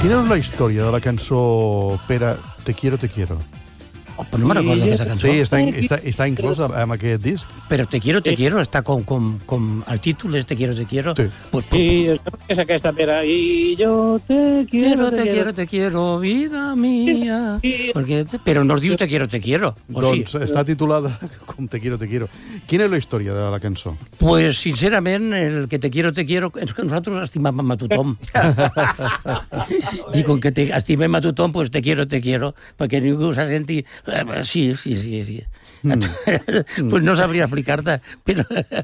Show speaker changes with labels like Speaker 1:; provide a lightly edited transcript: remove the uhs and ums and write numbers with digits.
Speaker 1: Quina és la història de la cançó Pere, Te quiero, te quiero?
Speaker 2: Oh, però no me recordo aquesta cançó.
Speaker 1: Sí, està inclosa en aquest disc.
Speaker 2: Però te quiero, està com el títol és te quiero.
Speaker 1: Sí.
Speaker 2: Pues,
Speaker 3: Sí, és aquesta, Pere. I jo te
Speaker 2: quiero, vida mía. Perquè, però no es diu te quiero.
Speaker 1: Doncs està titulada com Te quiero. Quina és la història de la cançó?
Speaker 2: Pues, sincerament, el que te quiero és que nosaltres estimàvem a tothom. I com que estimem a tothom, pues te quiero, perquè ningú se senti... Sí. Pues no sabria explicar-te, però